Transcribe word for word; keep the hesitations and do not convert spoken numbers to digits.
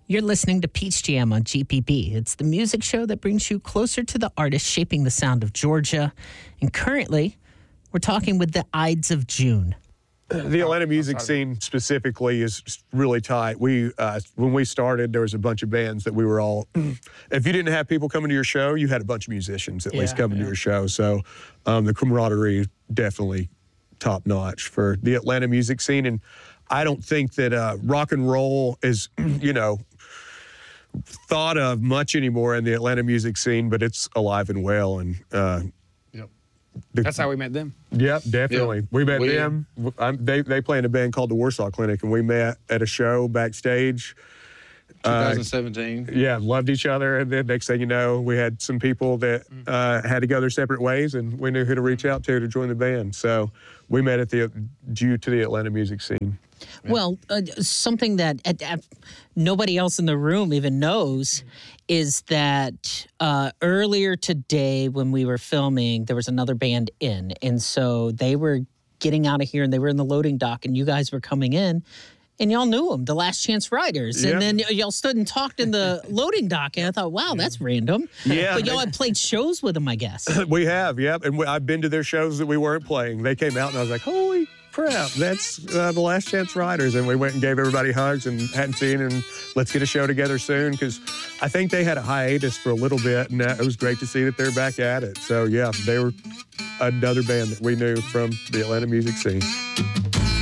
You're listening to Peach Jam on G P B. It's the music show that brings you closer to the artists shaping the sound of Georgia. And currently, we're talking with the Ides of June. The Atlanta music scene specifically is really tight. We, uh, when we started, there was a bunch of bands that we were all, if you didn't have people coming to your show, you had a bunch of musicians at Yeah, least coming yeah. to your show. So um, the camaraderie definitely top notch for the Atlanta music scene. And I don't think that uh, rock and roll is, you know, thought of much anymore in the Atlanta music scene, but it's alive and well. And uh, Yep. the, That's how we met them. Yep, definitely. Yeah. We met We- them. I'm, they they play in a band called the Warsaw Clinic, and we met at a show backstage. twenty seventeen. Yeah, loved each other, and then next thing you know, we had some people that uh, had to go their separate ways, and we knew who to reach out to to join the band. So we met at the due to the Atlanta music scene. Well, uh, something that uh, uh, nobody else in the room even knows is that uh, earlier today when we were filming, there was another band in. And so they were getting out of here and they were in the loading dock and you guys were coming in and y'all knew them, the Last Chance Riders. Yeah. And then y- y'all stood and talked in the loading dock. And I thought, wow, that's random. Yeah. But y'all had played shows with them, I guess. We have, yep. And we, I've been to their shows that we weren't playing. They came out and I was like, holy crap, that's uh, the Last Chance Riders. And we went and gave everybody hugs and hadn't seen, and let's get a show together soon, because I think they had a hiatus for a little bit, and that, it was great to see that they're back at it. So, yeah, they were another band that we knew from the Atlanta music scene.